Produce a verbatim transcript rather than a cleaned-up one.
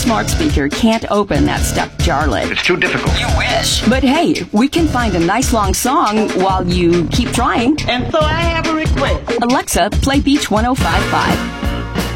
smart speaker can't open that stuck jarlet. It's too difficult. You wish. But hey, we can find a nice long song while you keep trying. And so I have a request. Alexa, play Beach one oh five point five.